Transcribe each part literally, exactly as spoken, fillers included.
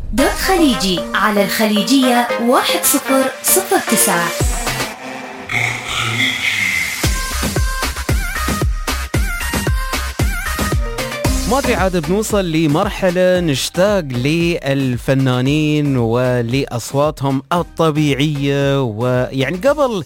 دوت خليجي على الخليجية واحد صفر صفر تسعة. ما أدري عاد بنوصل لمرحلة نشتاق للفنانين ولأصواتهم الطبيعية، ويعني قبل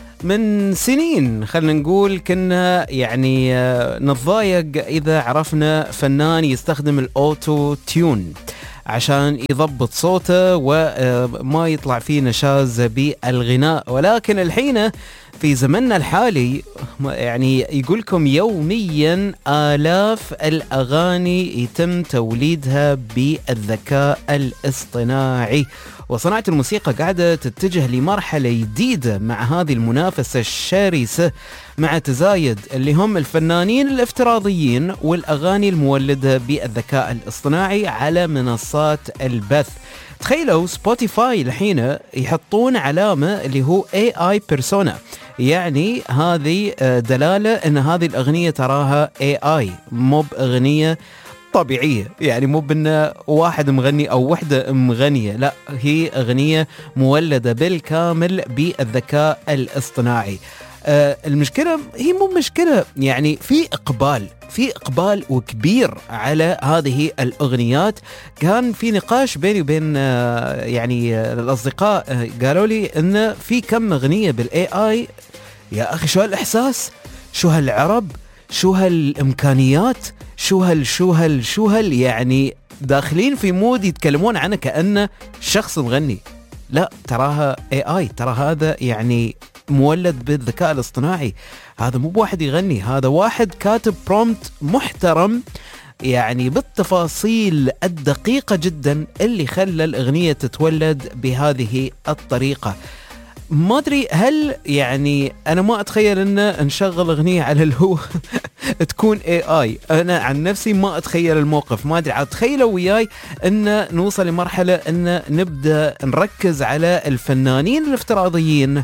من سنين خلنا نقول كنا يعني نتضايق إذا عرفنا فنان يستخدم الأوتو تيون عشان يضبط صوته وما يطلع فيه نشاز بالغناء، ولكن الحين في زمننا الحالي يعني يقولكم يوميا آلاف الأغاني يتم توليدها بالذكاء الاصطناعي، وصناعة الموسيقى قاعدة تتجه لمرحلة جديدة مع هذه المنافسة الشرسة مع تزايد اللي هم الفنانين الافتراضيين والأغاني المولدة بالذكاء الاصطناعي على منصات البث. تخيلوا سبوتيفاي الحين يحطون علامة اللي هو إيه آي persona، يعني هذه دلالة ان هذه الأغنية تراها إيه آي مو بأغنية طبيعية، يعني مو بأن واحد مغني أو وحدة مغنية، لا هي أغنية مولدة بالكامل بالذكاء الاصطناعي. آه المشكلة هي مو مشكلة، يعني في إقبال في إقبال وكبير على هذه الأغنيات. كان في نقاش بيني وبين آه يعني آه الأصدقاء، آه قالوا لي إن في كم أغنية بالإي آي يا أخي، شو هالإحساس، شو هالعرب، شو هالإمكانيات، شو هال شو هال شو هال يعني داخلين في مود يتكلمون عنه كأنه شخص مغني. لا تراها إيه آي، ترى هذا يعني مولد بالذكاء الاصطناعي، هذا مو بواحد يغني، هذا واحد كاتب برومبت محترم يعني بالتفاصيل الدقيقة جدا اللي خلى الأغنية تتولد بهذه الطريقة. ما أدري هل يعني أنا ما أتخيل أن نشغل أغنية على الهو تكون إيه آي، أنا عن نفسي ما أتخيل الموقف. ما أدري، تخيلوا وياي أن نوصل لمرحلة أن نبدأ نركز على الفنانين الافتراضيين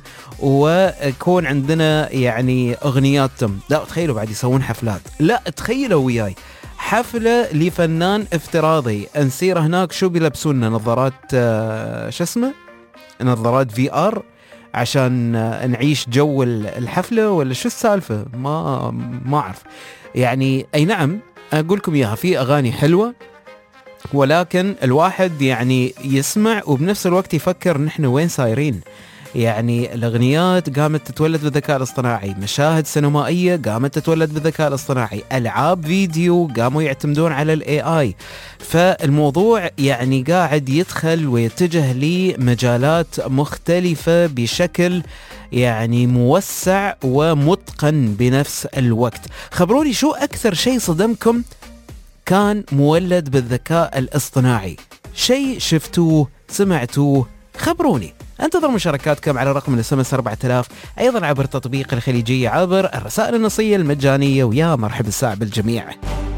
ويكون عندنا يعني أغنياتهم. لا تخيلوا بعد يسوون حفلات، لا تخيلوا وياي حفلة لفنان افتراضي، نسير هناك شو بيلبسونا، نظارات آه شو اسمه، نظارات في آر عشان نعيش جو الحفلة، ولا شو السالفة؟ ما ما أعرف يعني. أي نعم أقول لكم إياها، في أغاني حلوة، ولكن الواحد يعني يسمع وبنفس الوقت يفكر نحن وين صايرين. يعني الأغنيات قامت تتولد بالذكاء الاصطناعي، مشاهد سينمائية قامت تتولد بالذكاء الاصطناعي، ألعاب فيديو قاموا يعتمدون على الاي اي. فالموضوع يعني قاعد يدخل ويتجه لمجالات مختلفة بشكل يعني موسع ومتقن بنفس الوقت. خبروني شو أكثر شيء صدمكم كان مولد بالذكاء الاصطناعي، شيء شفتوه سمعتوه، خبروني. انتظر مشاركاتكم على رقم الاس ام اس أربعة آلاف، ايضا عبر تطبيق الخليجية، عبر الرسائل النصية المجانية. ويا مرحبا الساعة بالجميع.